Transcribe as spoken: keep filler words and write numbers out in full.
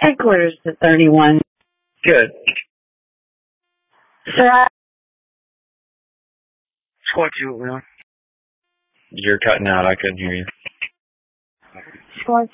Headquarters to thirty-one. Good. Sir, I... Squad two, Leon. You're cutting out. I couldn't hear you. Squad